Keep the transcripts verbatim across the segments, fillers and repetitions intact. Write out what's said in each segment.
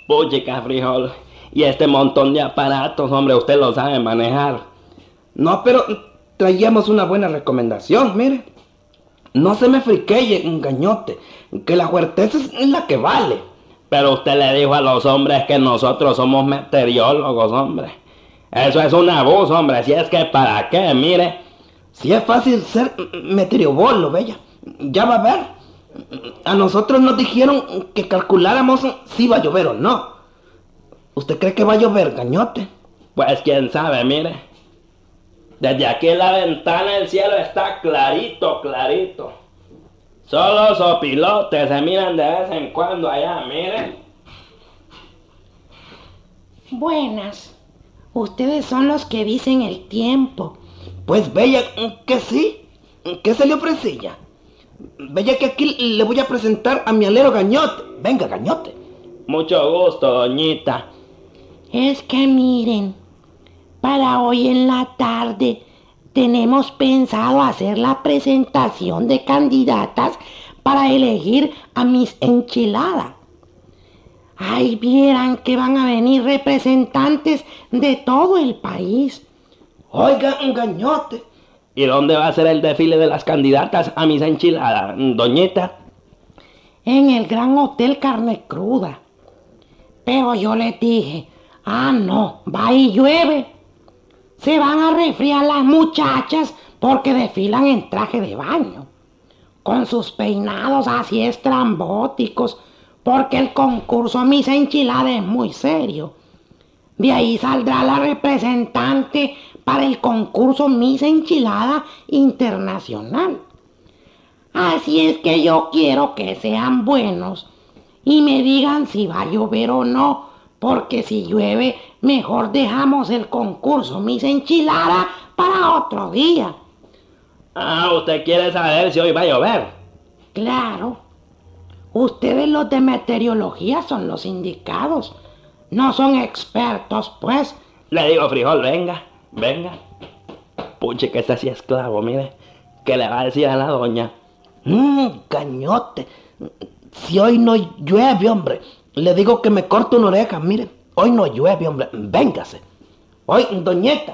Puchica, frijol. Y este montón de aparatos, hombre, usted lo sabe manejar. No, pero traíamos una buena recomendación, mire. No se me friqueye, un gañote, que la huerteza es la que vale. Pero usted le dijo a los hombres que nosotros somos meteorólogos, hombre. Eso es un abuso, hombre. Si es que para qué, mire. Si es fácil ser meteorobolo, bella. Ya va a ver. A nosotros nos dijeron que calculáramos si va a llover o no. ¿Usted cree que va a llover, gañote? Pues quién sabe, mire. Desde aquí en la ventana el cielo está clarito, clarito. Solo sopilotes se miran de vez en cuando allá, miren. Buenas. Ustedes son los que dicen el tiempo. Pues bella, que sí. ¿Qué se le ofrecía? Bella, que aquí le voy a presentar a mi alero gañote. Venga, gañote. Mucho gusto, doñita. Es que miren, para hoy en la tarde tenemos pensado hacer la presentación de candidatas para elegir a Miss Enchilada. Ay, vieran que van a venir representantes de todo el país. Oiga, un gañote. ¿Y dónde va a ser el desfile de las candidatas a Miss Enchilada, doñita? En el Gran Hotel Carne Cruda. Pero yo les dije, ah no, va y llueve. Se van a resfriar las muchachas porque desfilan en traje de baño, con sus peinados así estrambóticos, porque el concurso Miss Enchilada es muy serio. De ahí saldrá la representante para el concurso Miss Enchilada Internacional. Así es que yo quiero que sean buenos y me digan si va a llover o no, porque si llueve, mejor dejamos el concurso Miss Enchilada para otro día. Ah, ¿usted quiere saber si hoy va a llover? Claro. Ustedes los de meteorología son los indicados. No son expertos, pues. Le digo, frijol, venga, venga. Puche, que está así esclavo, mire. ¿Qué le va a decir a la doña? Mmm, gañote. Si hoy no llueve, hombre, le digo que me corte una oreja, mire. Hoy no llueve, hombre, véngase. Hoy, doñeta,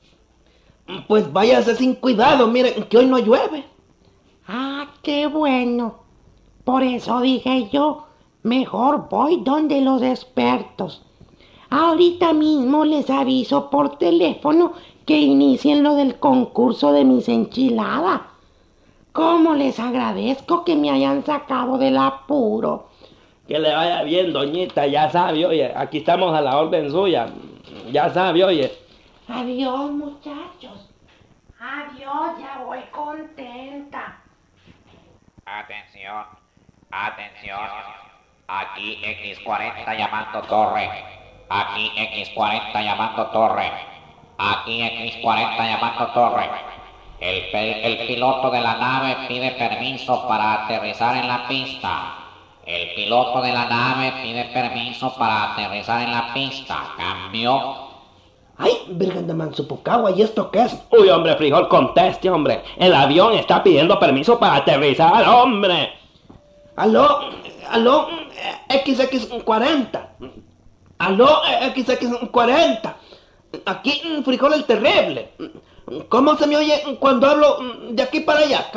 pues váyase sin cuidado, mire, que hoy no llueve. Ah, qué bueno. Por eso dije yo, mejor voy donde los expertos. Ahorita mismo les aviso por teléfono que inicien lo del concurso de Miss Enchilada. ¿Cómo les agradezco que me hayan sacado del apuro? Que le vaya bien, doñita, ya sabe, oye, aquí estamos a la orden suya. Ya sabe, oye. Adiós, muchachos. Adiós, ya voy contenta. Atención, atención. Aquí equis cuarenta llamando torre. Aquí equis cuarenta llamando torre. Aquí equis cuarenta llamando torre. El, el piloto de la nave pide permiso para aterrizar en la pista. El piloto de la nave pide permiso para aterrizar en la pista. Cambio. Ay, Virgen de Mansupocagua, ¿y esto qué es? Uy, hombre, frijol, conteste, hombre. El avión está pidiendo permiso para aterrizar, hombre. Aló, aló, equis equis cuarenta. Aló, equis equis cuarenta. Aquí, frijol el terrible. ¿Cómo se me oye cuando hablo de aquí para allá?